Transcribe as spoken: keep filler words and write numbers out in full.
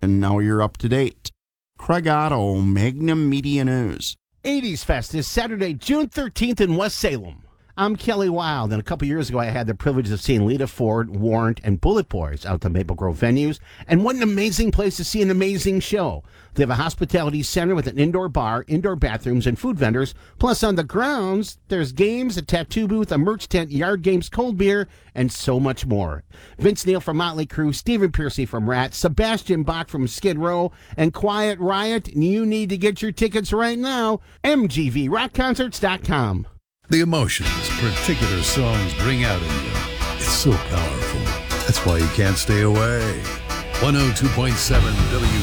And now you're up to date. Craig Otto, Magnum Media News. eighties Fest is Saturday, June thirteenth in West Salem. I'm Kelly Wild, and a couple years ago I had the privilege of seeing Lita Ford, Warrant, and Bullet Boys out the Maple Grove venues, and what an amazing place to see an amazing show. They have a hospitality center with an indoor bar, indoor bathrooms, and food vendors, plus on the grounds, there's games, a tattoo booth, a merch tent, yard games, cold beer, and so much more. Vince Neil from Motley Crue, Stephen Pearcy from Rat, Sebastian Bach from Skid Row, and Quiet Riot. You need to get your tickets right now. M G V rock concerts dot com. The emotions particular songs bring out in you. It's so powerful. That's why you can't stay away. one oh two point seven W